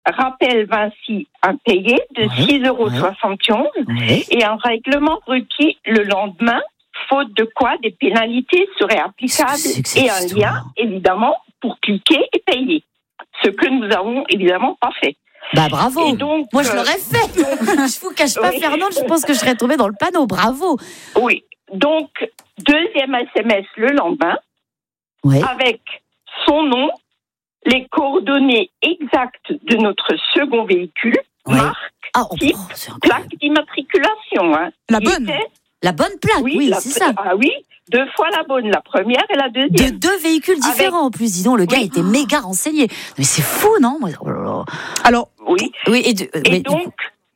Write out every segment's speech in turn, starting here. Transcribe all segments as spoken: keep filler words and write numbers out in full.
rappel Vinci impayé de ouais, six euros soixante-onze ouais. et un règlement requis le lendemain, faute de quoi des pénalités seraient applicables c'est que c'est et un histoire. lien, évidemment, pour cliquer et payer. Ce que nous avons évidemment pas fait. Bah bravo. Et donc, moi je euh, l'aurais fait. Je vous cache pas, oui. Fernande, je pense que je serais tombée dans le panneau. Bravo. Oui. Donc, deuxième S M S le lendemain, Ouais. avec son nom, les coordonnées exactes de notre second véhicule, Ouais. marque, Ah, oh, type, oh, c'est incroyable. plaque d'immatriculation. Hein. La Il bonne. était- La bonne plaque, oui, oui, la- c'est ça. Ah oui, deux fois la bonne, la première et la De deuxième. deux véhicules différents en plus. Dis donc, le gars Oui. était méga renseigné. Mais c'est fou, non? Oh là là. Alors, Oui. Oui, et, de, euh, Et mais- donc,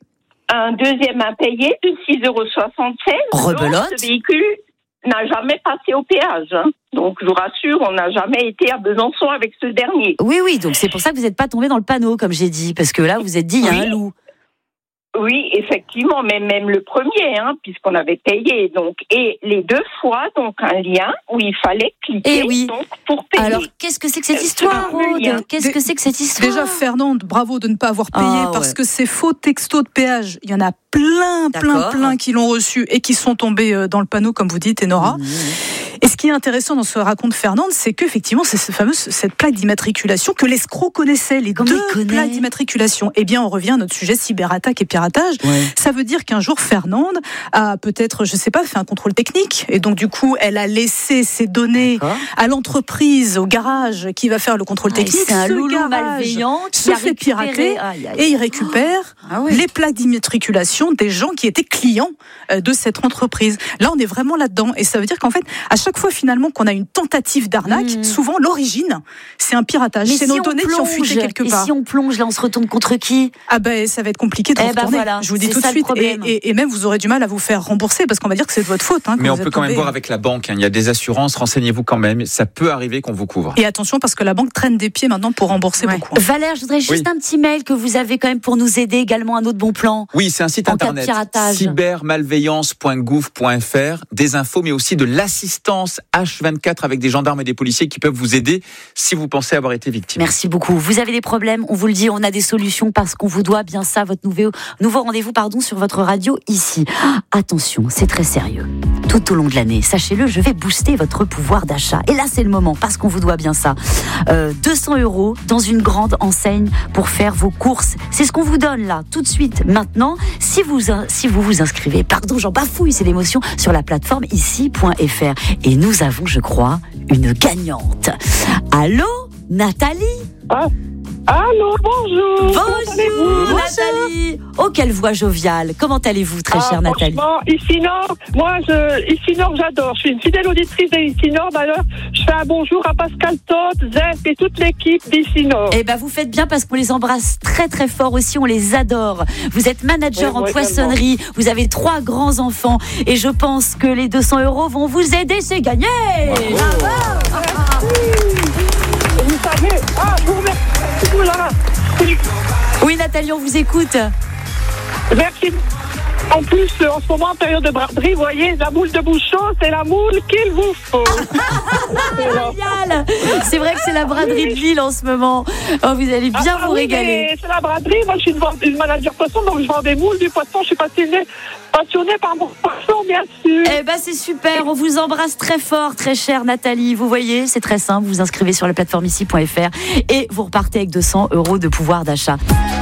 un deuxième impayé de six euros soixante-seize. Rebelote. Donc, ce véhicule n'a jamais passé au péage. Hein. Donc, je vous rassure, on n'a jamais été à Besançon avec ce dernier. Oui, oui, donc c'est pour ça que vous n'êtes pas tombé dans le panneau, comme j'ai dit, parce que là, vous êtes dit, il y a Oui. un loup. Oui, effectivement, mais même le premier, hein, puisqu'on avait payé. Donc, et les deux fois, donc un lien où il fallait cliquer Eh oui. donc, pour payer. Alors, qu'est-ce que c'est que cette Euh, histoire, c'est un lien. Aude? Qu'est-ce que c'est que cette histoire? déjà, Fernande, bravo de ne pas avoir payé Ah, parce ouais. que ces faux textos de péage, il y en a plein, plein, D'accord. plein qui l'ont reçu et qui sont tombés euh, dans le panneau, comme vous dites, Enora. Mmh. Et ce qui est intéressant dans ce raconte Fernande, c'est qu'effectivement, c'est ce fameux, cette plaque d'immatriculation que l'escroc connaissait, les Comment deux il connaît plaques d'immatriculation. Eh bien, on revient à notre sujet cyberattaque et piratage. Ouais. Ça veut dire qu'un jour, Fernande a peut-être, je sais pas, fait un contrôle technique. Et donc, du coup, elle a laissé ses données D'accord. à l'entreprise, au garage qui va faire le contrôle Ah, technique. c'est un Ce loulou garage malveillant qui se a fait récupéré. pirater Aïe, aïe, et aïe. il récupère Ah ouais. les plaques d'immatriculation des gens qui étaient clients euh, de cette entreprise. Là, on est vraiment là-dedans. Et ça veut dire qu'en fait, à chaque fois finalement qu'on a une tentative d'arnaque, Mmh. souvent l'origine, c'est un piratage. Mais c'est si nos on données qui ont plonge, fuité quelque et part. si on plonge, là, on se retourne contre qui? Ah ben, ça va être compliqué de Eh ben retourner. voilà, Je vous dis c'est tout de ça le suite. Et, problème. et, et même, vous aurez du mal à vous faire rembourser parce qu'on va dire que c'est de votre faute. Hein, Mais on vous peut êtes quand même tombé. voir avec la banque. hein. Il y a des assurances. Renseignez-vous quand même. Ça peut arriver qu'on vous couvre. Et attention, parce que la banque traîne des pieds maintenant pour rembourser Ouais. beaucoup. Valère, je voudrais juste Oui. un petit mail que vous avez quand même pour nous aider, également un autre bon plan. Oui, c'est un site En cas de internet. piratage. cybermalveillance point gouv point f r. Des infos, mais aussi de l'assistance H vingt-quatre avec des gendarmes et des policiers qui peuvent vous aider si vous pensez avoir été victime. Merci beaucoup. Vous avez des problèmes, on vous le dit, on a des solutions parce qu'on vous doit bien ça, votre nouveau, nouveau rendez-vous pardon, sur votre radio ici. Ah, attention, c'est très sérieux. Tout au long de l'année, sachez-le, je vais booster votre pouvoir d'achat. Et là, c'est le moment parce qu'on vous doit bien ça. Euh, deux cents euros dans une grande enseigne pour faire vos courses. C'est ce qu'on vous donne là, tout de suite, maintenant. Si vous, si vous vous inscrivez, pardon, j'en bafouille, c'est l'émotion, sur la plateforme ici point f r. Et nous avons, je crois, une gagnante. Allô, Nathalie? Ah. Allô, bonjour. Bonjour Nathalie. Oh, quelle voix joviale. Comment allez-vous, très ah, chère Nathalie? Franchement, ici Nord, moi, je, ici Nord, j'adore. Je suis une fidèle auditrice d'Ici Nord. D'ailleurs, je fais un bonjour à Pascal Todd, Zep et toute l'équipe d'Ici Nord. Eh ben, vous faites bien parce qu'on les embrasse très très fort aussi. On les adore. Vous êtes manager Oui, en moi poissonnerie. Vous avez trois grands enfants et je pense que les deux cents euros vont vous aider. C'est gagné. Et vous savez, ah, je vous remercie. Oula. Oui, Nathalie, on vous écoute. Merci. En plus, en ce moment, en période de braderie, vous voyez, la moule de bouchon, c'est la moule qu'il vous faut. Génial. C'est vrai que c'est la braderie de Lille en ce moment. Oh, vous allez bien Ah, vous oui, régaler. mais c'est la braderie. Moi, je suis une, vend- une manager poisson, donc je vends des moules, du poisson. Je suis passionnée, passionnée par mon poisson, bien sûr. Eh ben c'est super, on vous embrasse très fort, très chère Nathalie. Vous voyez, c'est très simple, vous vous inscrivez sur la plateforme ici point f r et vous repartez avec deux cents euros de pouvoir d'achat.